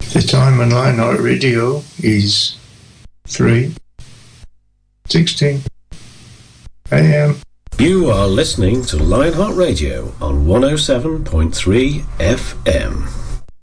The time on Lionheart Radio is 3:16 a.m. You are listening to Lionheart Radio on 107.3 FM.